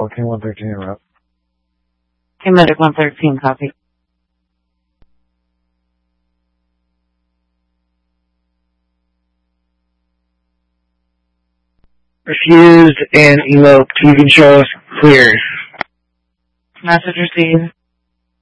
King 113 in route. Hey, Medic 113, copy. Refused and elope to control cleared. Message received.